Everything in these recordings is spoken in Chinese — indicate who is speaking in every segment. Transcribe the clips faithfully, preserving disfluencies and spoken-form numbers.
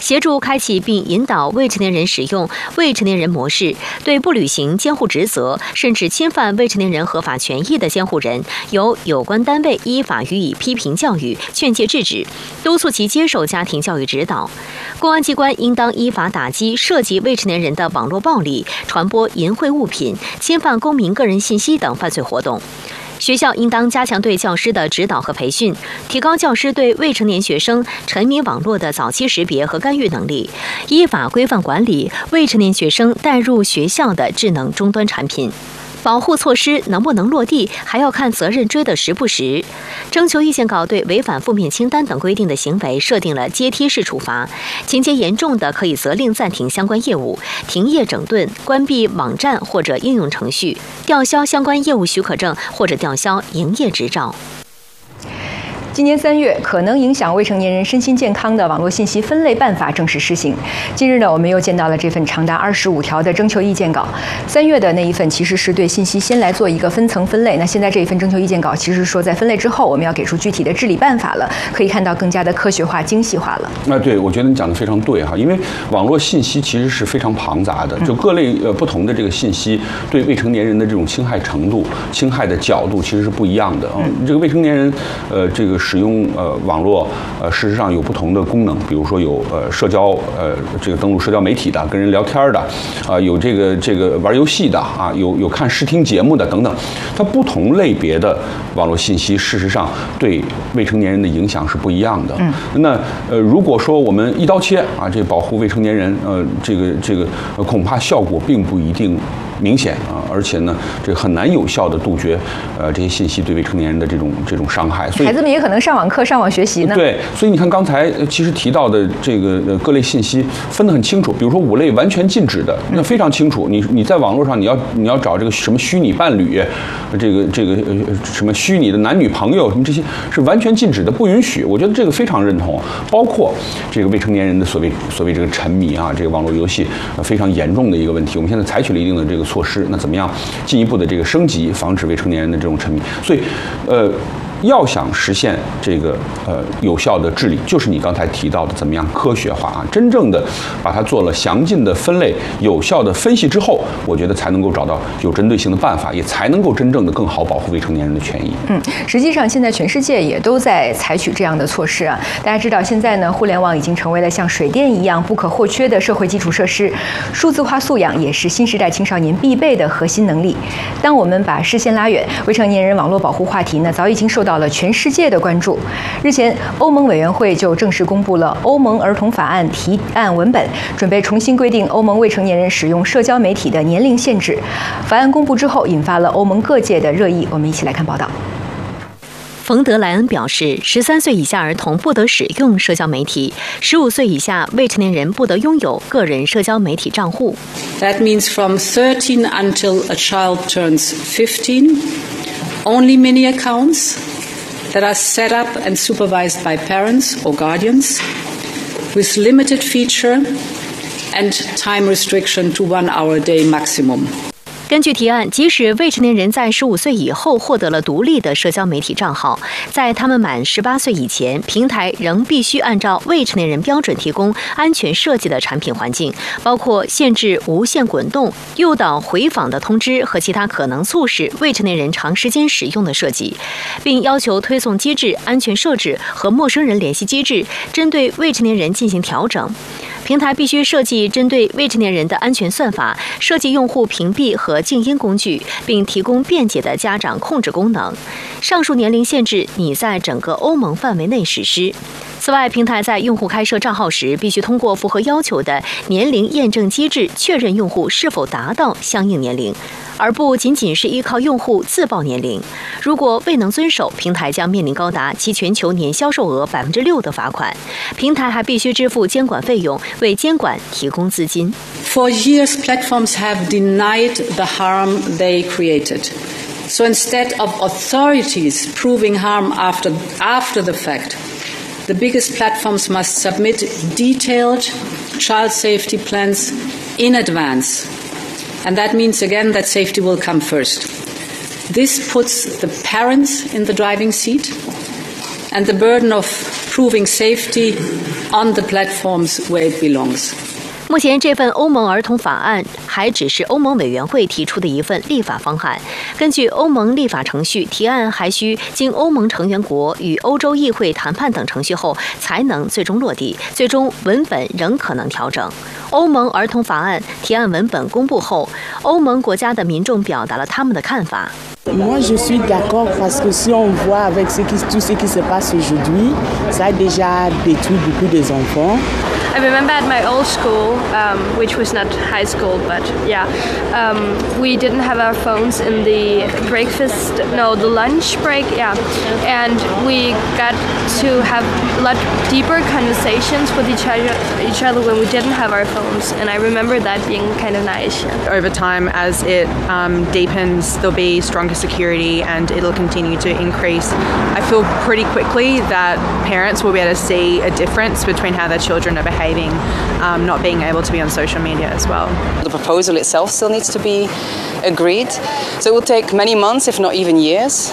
Speaker 1: 协助开启并引导未成年人使用未成年人模式，对不履行监护职责甚至侵犯未成年人合法权益的监护人，由有关单位依法予以批评教育、劝诫制止，督促其接受家庭教育指导。公安机关应当依法打击涉及未成年人的网络暴力、传播淫秽物品、侵犯公民个人信息等犯罪活动。学校应当加强对教师的指导和培训，提高教师对未成年学生沉迷网络的早期识别和干预能力，依法规范管理未成年学生带入学校的智能终端产品。保护措施能不能落地，还要看责任追得实不实。征求意见稿对违反负面清单等规定的行为设定了阶梯式处罚，情节严重的可以责令暂停相关业务、停业整顿、关闭网站或者应用程序、吊销相关业务许可证或者吊销营业执照。
Speaker 2: 今年三月，可能影响未成年人身心健康的网络信息分类办法正式施行。今日呢，我们又见到了这份长达二十五条的征求意见稿。三月的那一份其实是对信息先来做一个分层分类，那现在这一份征求意见稿其实说在分类之后，我们要给出具体的治理办法了，可以看到更加的科学化、精细化了。
Speaker 3: 那对，我觉得你讲的非常对哈，因为网络信息其实是非常庞杂的，就各类呃不同的这个信息对未成年人的这种侵害程度、侵害的角度其实是不一样的啊。这个未成年人呃这个使用呃网络呃事实上有不同的功能，比如说有呃社交呃这个登录社交媒体的，跟人聊天的，啊、呃、有这个这个玩游戏的啊，有有看视听节目的等等，它不同类别的网络信息事实上对未成年人的影响是不一样的。嗯，那呃如果说我们一刀切啊，这保护未成年人，呃这个这个、呃、恐怕效果并不一定明显啊，而且呢，这很难有效的杜绝呃这些信息对未成年人的这种这种伤害。所以
Speaker 2: 孩子们也可能上网课、上网学习呢。
Speaker 3: 对，所以你看刚才其实提到的这个呃各类信息分得很清楚，比如说五类完全禁止的，那非常清楚。你你在网络上你要你要找这个什么虚拟伴侣，这个这个呃什么虚拟的男女朋友，什么这些是完全禁止的，不允许。我觉得这个非常认同，包括这个未成年人的所谓所谓这个沉迷啊，这个网络游戏非常严重的一个问题。我们现在采取了一定的这个措施，那怎么样进一步的这个升级，防止未成年人的这种沉迷？所以，呃。要想实现这个呃有效的治理，就是你刚才提到的怎么样科学化啊，真正的把它做了详尽的分类、有效的分析之后，我觉得才能够找到有针对性的办法，也才能够真正的更好保护未成年人的权益。
Speaker 2: 嗯，实际上现在全世界也都在采取这样的措施啊。大家知道，现在呢，互联网已经成为了像水电一样不可或缺的社会基础设施，数字化素养也是新时代青少年必备的核心能力。当我们把视线拉远，未成年人网络保护话题呢，早已经受到到了全世界的关注。日前，欧盟委员会就正式公布了欧盟儿童法案提案文本，准备重新规定欧盟未成年人使用社交媒体的年龄限制。法案公布之后，引发了欧盟各界的热议。我们一起来看报道。
Speaker 1: 冯德莱恩表示，十三岁以下儿童不得使用社交媒体，十五岁以下未成年人不得拥有个人社交媒体账户。
Speaker 4: That means from thirteen until a child turns fifteen, only mini accounts that are set up and supervised by parents or guardians with limited feature and time restriction to one hour a day maximum.
Speaker 1: 根据提案，即使未成年人在十五岁以后获得了独立的社交媒体账号，在他们满十八岁以前，平台仍必须按照未成年人标准提供安全设计的产品环境，包括限制无限滚动、诱导回访的通知和其他可能促使未成年人长时间使用的设计，并要求推送机制、安全设置和陌生人联系机制针对未成年人进行调整。平台必须设计针对未成年人的安全算法，设计用户屏蔽和静音工具，并提供便捷的家长控制功能。上述年龄限制拟在整个欧盟范围内实施。此外，平台在用户开设账号时，必须通过符合要求的年龄验证机制确认用户是否达到相应年龄，而不仅仅是依靠用户自报年龄。如果未能遵守，平台将面临高达其全球年销售额百分之六的罚款。平台还必须支付监管费用，为监管提供资金。
Speaker 4: For years, platforms have denied the harm they created. So instead of authorities proving harm after, after the fact, the biggest platforms must submit detailed child safety plans in advance. And that means, again, that safety will come first. This puts the parents in the driving seat and the burden of proving safety on the platforms where it belongs.
Speaker 1: 目前，这份欧盟儿童法案还只是欧盟委员会提出的一份立法方案。根据欧盟立法程序，提案还需经欧盟成员国与欧洲议会谈判等程序后才能最终落地，最终文本仍可能调整。欧盟儿童法案提案文本公布后，欧盟国家的民众表达了他们的看法。
Speaker 5: Moi, je suis d'accord parce que si on voit avec ce qui, tout ce qui se passe aujourd'hui, ça a déjà détruit beaucoup des enfants.
Speaker 6: I remember at my old school, um, which was not high school, but yeah, um, we didn't have our phones in the breakfast, no, the lunch break, yeah, and we got to have a lot deeper conversations with each other, each other when we didn't have our phones, and I remember that being kind of nice. Yeah.
Speaker 7: Over time, as it um, deepens, there'll be stronger security and it'll continue to increase. I feel pretty quickly that parents will be able to see a difference between how their children are behaving, um, not being able to be on social media as well.
Speaker 8: The proposal itself still needs to be agreed, so it will take many months, if not even years,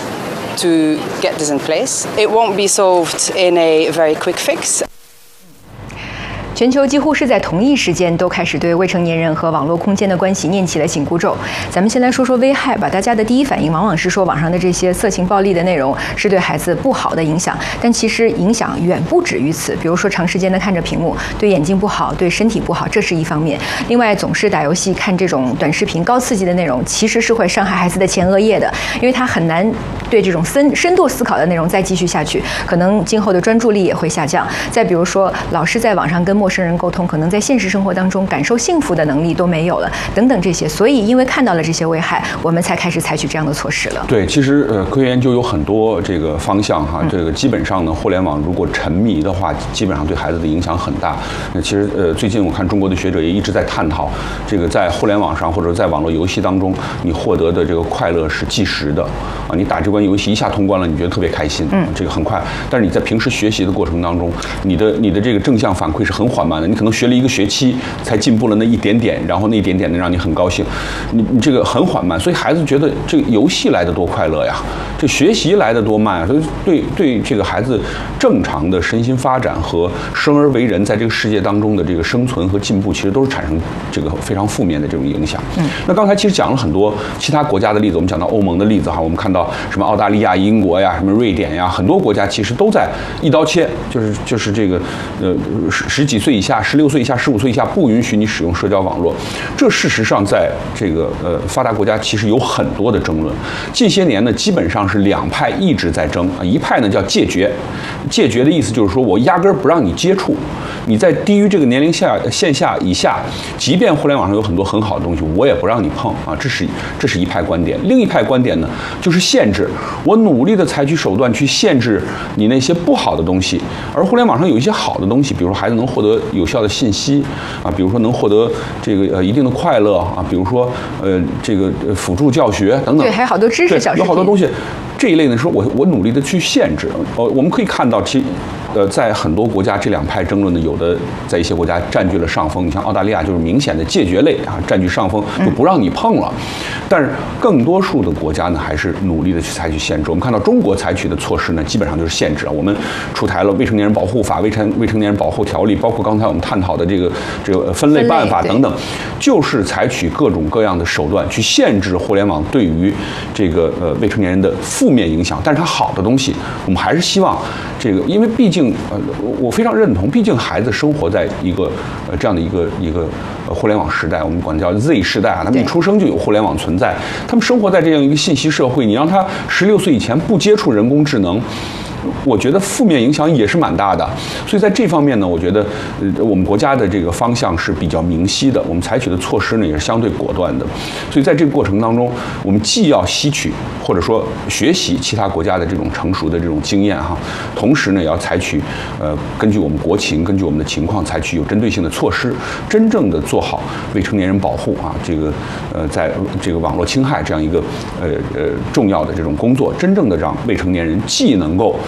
Speaker 8: to get this in place. It won't be solved in a very quick fix.
Speaker 2: 全球几乎是在同一时间都开始对未成年人和网络空间的关系念起了紧箍咒。咱们先来说说危害吧。大家的第一反应往往是说网上的这些色情暴力的内容是对孩子不好的影响，但其实影响远不止于此。比如说长时间的看着屏幕，对眼睛不好，对身体不好，这是一方面。另外，总是打游戏、看这种短视频、高刺激的内容，其实是会伤害孩子的前额叶的，因为他很难对这种深深度思考的内容再继续下去，可能今后的专注力也会下降。再比如说，老是在网上跟陌生人沟通，可能在现实生活当中感受幸福的能力都没有了，等等这些。所以，因为看到了这些危害，我们才开始采取这样的措施了。
Speaker 3: 对，其实呃，科学研究有很多这个方向哈，这个基本上呢，互联网如果沉迷的话，基本上对孩子的影响很大。那其实呃，最近我看中国的学者也一直在探讨，这个在互联网上或者在网络游戏当中，你获得的这个快乐是即时的啊，你打这关游戏一下通关了，你觉得特别开心，嗯，这个很快。但是你在平时学习的过程当中，你的你的这个正向反馈是很缓慢的，你可能学了一个学期才进步了那一点点，然后那一点点能让你很高兴，你你这个很缓慢，所以孩子觉得这个游戏来的多快乐呀，这学习来的多慢啊，所以对对这个孩子正常的身心发展和生而为人在这个世界当中的这个生存和进步，其实都是产生这个非常负面的这种影响。嗯，那刚才其实讲了很多其他国家的例子，我们讲到欧盟的例子哈，我们看到什么澳大利亚、英国呀，什么瑞典呀，很多国家其实都在一刀切，就是就是这个呃十十几岁以下、十六岁以下、十五岁以下不允许你使用社交网络。这事实上在这个呃发达国家其实有很多的争论。近些年呢，基本上是两派一直在争啊，一派呢叫戒绝，戒绝的意思就是说我压根儿不让你接触，你在低于这个年龄下线下以下，即便互联网上有很多很好的东西，我也不让你碰啊，这是这是一派观点。另一派观点呢，就是限制，我努力的采取手段去限制你那些不好的东西，而互联网上有一些好的东西，比如说孩子能获得有效的信息啊，比如说能获得这个呃一定的快乐啊，比如说呃这个辅助教学等等，
Speaker 2: 对，还有好多知识小视频，
Speaker 3: 有好多东西。这一类呢，是我我努力的去限制。呃，我们可以看到，其呃在很多国家这两派争论呢，有的在一些国家占据了上风。你像澳大利亚就是明显的戒绝类啊，占据上风，就不让你碰了。但是更多数的国家呢，还是努力的去采取限制。我们看到中国采取的措施呢，基本上就是限制啊。我们出台了《未成年人保护法》、《未成未成年人保护条例》，包括刚才我们探讨的这个这个分类办法等等，就是采取各种各样的手段去限制互联网对于这个呃未成年人的负面影响。但是它好的东西，我们还是希望这个，因为毕竟呃，我非常认同，毕竟孩子生活在一个呃这样的一个一个呃互联网时代，我们管叫 Z 世代啊，他们一出生就有互联网存在，他们生活在这样一个信息社会，你让他十六岁以前不接触人工智能，我觉得负面影响也是蛮大的。所以在这方面呢，我觉得呃我们国家的这个方向是比较明晰的，我们采取的措施呢也是相对果断的。所以在这个过程当中，我们既要吸取或者说学习其他国家的这种成熟的这种经验哈，同时呢也要采取呃根据我们国情、根据我们的情况采取有针对性的措施，真正的做好未成年人保护啊，这个呃在这个网络侵害这样一个呃呃重要的这种工作，真正的让未成年人既能够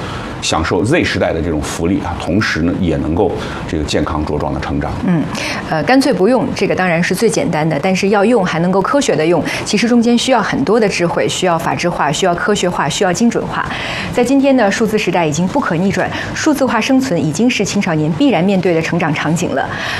Speaker 3: 享受 Z 时代的这种福利啊，同时呢也能够这个健康茁壮的成长。
Speaker 2: 嗯，呃，干脆不用，这个当然是最简单的，但是要用还能够科学的用，其实中间需要很多的智慧，需要法制化，需要科学化，需要精准化。在今天呢，数字时代已经不可逆转，数字化生存已经是青少年必然面对的成长场景了。